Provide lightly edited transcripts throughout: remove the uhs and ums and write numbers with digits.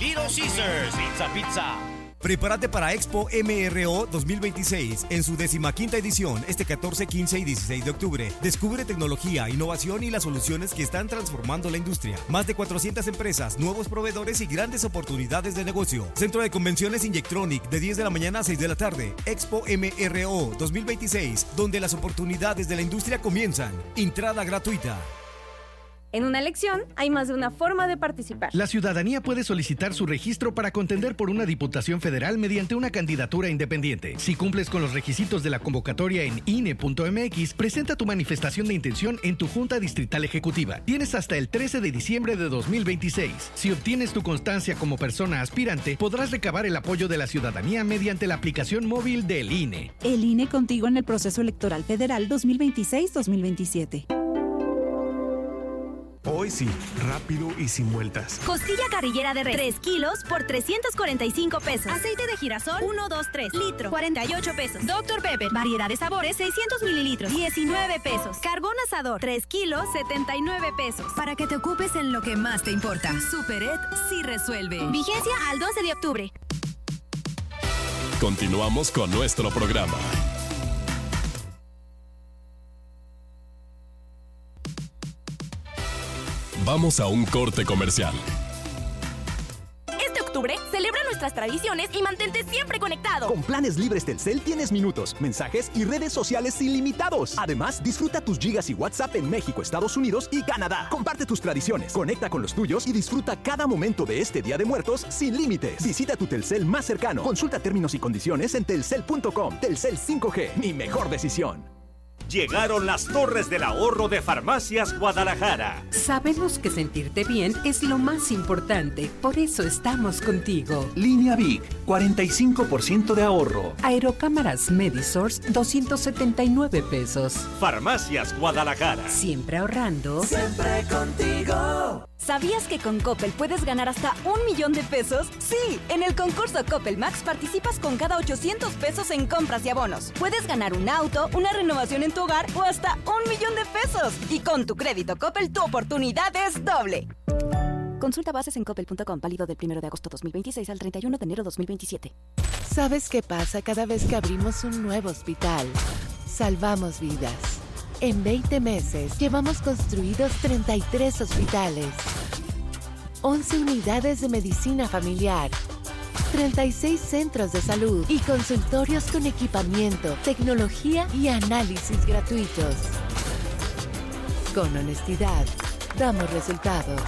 Little Caesars Pizza. Prepárate para Expo MRO 2026 en su 15ª edición este 14, 15 y 16 de octubre. Descubre tecnología, innovación y las soluciones que están transformando la industria. Más de 400 empresas, nuevos proveedores y grandes oportunidades de negocio. Centro de Convenciones Inyectronic de 10 de la mañana a 6 de la tarde. Expo MRO 2026, donde las oportunidades de la industria comienzan. Entrada gratuita. En una elección hay más de una forma de participar. La ciudadanía puede solicitar su registro para contender por una diputación federal mediante una candidatura independiente. Si cumples con los requisitos de la convocatoria en INE.mx, presenta tu manifestación de intención en tu Junta Distrital Ejecutiva. Tienes hasta el 13 de diciembre de 2026. Si obtienes tu constancia como persona aspirante, podrás recabar el apoyo de la ciudadanía mediante la aplicación móvil del INE. El INE contigo en el proceso electoral federal 2026-2027. Hoy sí, rápido y sin vueltas. Costilla carrillera de res, 3 kilos por 345 pesos. Aceite de girasol, 1, 2, 3, litro, 48 pesos. Dr. Pepper, variedad de sabores, 600 mililitros, 19 pesos. Carbón asador, 3 kilos, 79 pesos. Para que te ocupes en lo que más te importa. Superet sí resuelve. Vigencia al 12 de octubre. Continuamos con nuestro programa. Vamos a un corte comercial. Este octubre, celebra nuestras tradiciones y mantente siempre conectado. Con planes libres Telcel tienes minutos, mensajes y redes sociales ilimitados. Además, disfruta tus gigas y WhatsApp en México, Estados Unidos y Canadá. Comparte tus tradiciones, conecta con los tuyos y disfruta cada momento de este Día de Muertos sin límites. Visita tu Telcel más cercano. Consulta términos y condiciones en telcel.com. Telcel 5G, mi mejor decisión. Llegaron las Torres del Ahorro de Farmacias Guadalajara. Sabemos que sentirte bien es lo más importante, por eso estamos contigo. Línea Big, 45% de ahorro. Aerocámaras Medisource, 279 pesos. Farmacias Guadalajara. Siempre ahorrando. Siempre contigo. ¿Sabías que con Coppel puedes ganar hasta 1 millón de pesos? Sí, en el concurso Coppel Max participas con cada 800 pesos en compras y abonos. Puedes ganar un auto, una renovación en tu hogar o hasta 1 millón de pesos. Y con tu crédito Coppel, tu oportunidad es doble. Consulta bases en coppel.com, válido del 1 de agosto 2026 al 31 de enero 2027. ¿Sabes qué pasa cada vez que abrimos un nuevo hospital? Salvamos vidas. En 20 meses llevamos construidos 33 hospitales, 11 unidades de medicina familiar, 36 centros de salud y consultorios con equipamiento, tecnología y análisis gratuitos. Con honestidad, damos resultados.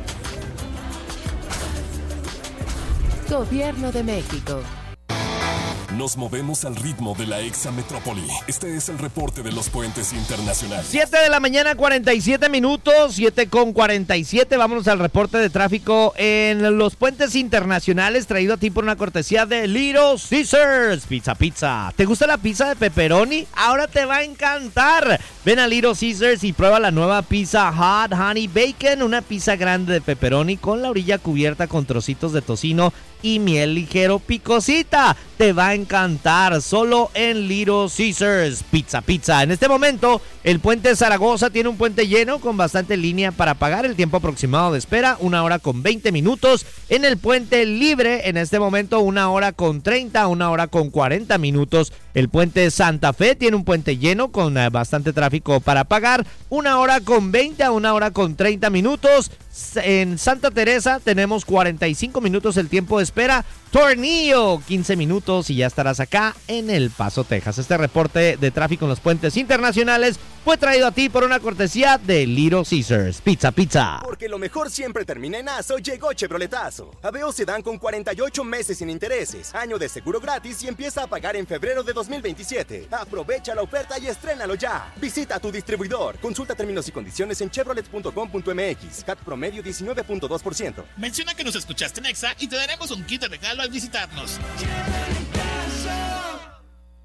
Gobierno de México. Nos movemos al ritmo de la exametrópoli. Este es el reporte de los puentes internacionales. 7 de la mañana, 47 minutos, 7:47. Vámonos al reporte de tráfico en los puentes internacionales, traído a ti por una cortesía de Little Caesars Pizza. ¿Te gusta la pizza de pepperoni? Ahora te va a encantar. Ven a Little Caesars y prueba la nueva pizza Hot Honey Bacon, una pizza grande de pepperoni con la orilla cubierta con trocitos de tocino y miel ligero picosita. Te va a encantar, solo en Little Caesars Pizza. En este momento, el puente Zaragoza tiene un puente lleno con bastante línea para pagar. El tiempo aproximado de espera, 1 hora con 20 minutos. En el puente Libre, en este momento, 1 hora con 30, 1 hora con 40 minutos. El puente Santa Fe tiene un puente lleno con bastante tráfico para pagar. 1 hora con 20 a 1 hora con 30 minutos. En Santa Teresa tenemos 45 minutos el tiempo de espera. Tornillo, 15 minutos y ya estarás acá en El Paso, Texas. Este reporte de tráfico en los puentes internacionales fue traído a ti por una cortesía de Little Caesars Pizza. Porque lo mejor siempre termina en ASO, llegó Chevroletazo. Aveo Sedán con 48 meses sin intereses, año de seguro gratis y empieza a pagar en febrero de 2027. Aprovecha la oferta y estrénalo ya. Visita tu distribuidor. Consulta términos y condiciones en chevrolet.com.mx. CAT promedio 19.2%. Menciona que nos escuchaste en Exa y te daremos un kit de regalo al visitarnos.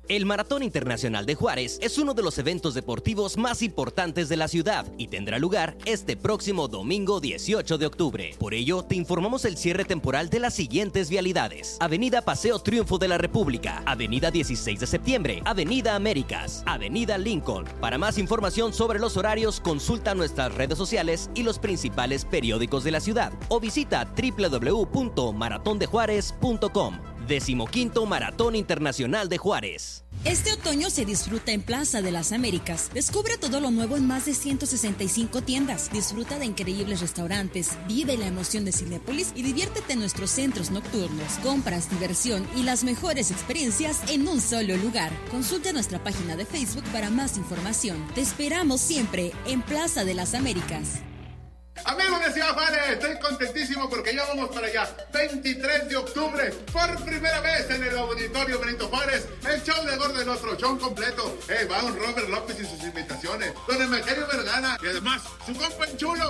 El Maratón Internacional de Juárez es uno de los eventos deportivos más importantes de la ciudad y tendrá lugar este próximo domingo 18 de octubre. Por ello, te informamos el cierre temporal de las siguientes vialidades: Avenida Paseo Triunfo de la República, Avenida 16 de Septiembre, Avenida Américas, Avenida Lincoln. Para más información sobre los horarios, consulta nuestras redes sociales y los principales periódicos de la ciudad o visita www.maratondejuarez.com. 15º Maratón Internacional de Juárez. Este otoño se disfruta en Plaza de las Américas. Descubre todo lo nuevo en más de 165 tiendas. Disfruta de increíbles restaurantes, vive la emoción de Cinépolis y diviértete en nuestros centros nocturnos. Compras, diversión y las mejores experiencias en un solo lugar. Consulta nuestra página de Facebook para más información. Te esperamos siempre en Plaza de las Américas. Amigos de Ciudad Juárez, estoy contentísimo porque ya vamos para allá. 23 de octubre, por primera vez en el Auditorio Benito Juárez, el show de Gordo, nuestro show completo. Va don Robert López y sus invitaciones, don Emeterio Vergara y además su compa el Chulo.